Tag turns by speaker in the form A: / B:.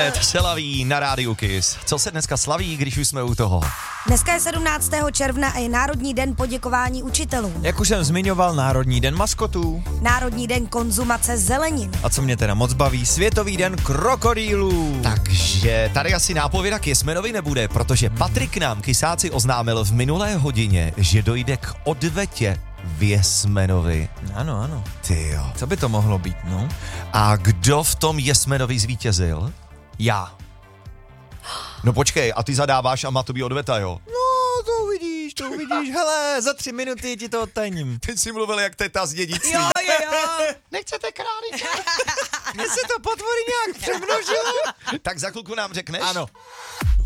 A: 10 se laví na Rádiu Kiss. Co se dneska slaví, když už jsme u toho?
B: Dneska je 17. června a je Národní den poděkování učitelům.
C: Jak už jsem zmiňoval, Národní den maskotů.
B: Národní den konzumace zelenin.
C: A co mě teda moc baví, Světový den krokodýlů.
A: Takže tady asi nápověda k Jesmenovi nebude, protože Patrik nám kysáci oznámil v minulé hodině, že dojde k odvetě v Jesmenovi.
C: Ano.
A: Tyjo.
C: Co by to mohlo být, no?
A: A kdo v tom Jesmenovi zvítězil?
C: Já.
A: No počkej, a ty zadáváš a má to být odveta, jo?
C: No, to uvidíš, hele, za 3 minuty ti to odtajním.
A: Ty jsi mluvil jak teta z dědictví.
B: Jo.
A: Nechcete králiče?
C: Mně se to potvory nějak přemnožilo.
A: Tak za chvilku nám řekneš?
C: Ano.